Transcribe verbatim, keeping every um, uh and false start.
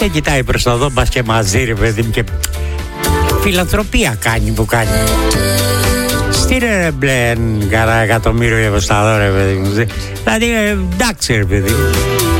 Δεν κοιτάει προς το δω, μπας και μαζί ρε παιδί μου, και φιλανθρωπία κάνει που κάνει. Στείλε ρε μπλε κανένα εκατομμύριο για το σταδό ρε παιδί μου. Δηλαδή εντάξει ρε παιδί μου.